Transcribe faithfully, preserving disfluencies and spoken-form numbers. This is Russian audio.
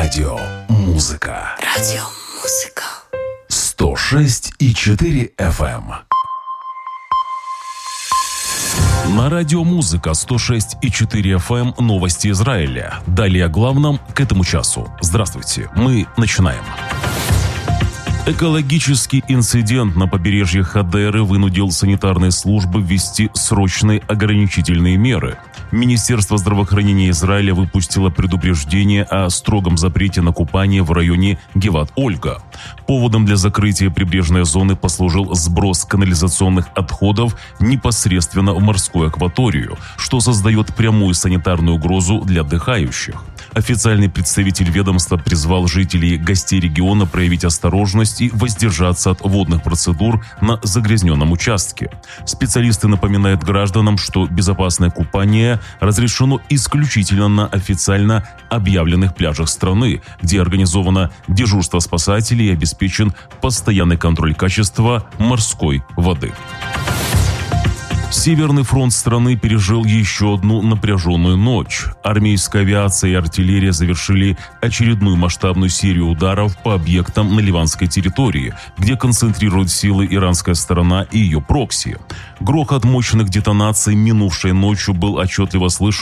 Радио Музыка. Радио Музыка. сто шесть и четыре эф эм. На радио Музыка сто шесть и четыре эф эм новости Израиля. Далее о главном к этому часу. Здравствуйте, мы начинаем. Экологический инцидент на побережье Хадеры вынудил санитарные службы ввести срочные ограничительные меры. Министерство здравоохранения Израиля выпустило предупреждение о строгом запрете на купание в районе Геват-Ольга. Поводом для закрытия прибрежной зоны послужил сброс канализационных отходов непосредственно в морскую акваторию, что создает прямую санитарную угрозу для отдыхающих. Официальный представитель ведомства призвал жителей гостей региона проявить осторожность и воздержаться от водных процедур на загрязненном участке. Специалисты напоминают гражданам, что безопасное купание разрешено исключительно на официально объявленных пляжах страны, где организовано дежурство спасателей и обеспечен постоянный контроль качества морской воды. Северный фронт страны пережил еще одну напряженную ночь. Армейская авиация и артиллерия завершили очередную масштабную серию ударов по объектам на ливанской территории, где концентрируют силы иранская сторона и ее прокси. Грохот мощных детонаций минувшей ночью был отчетливо слышен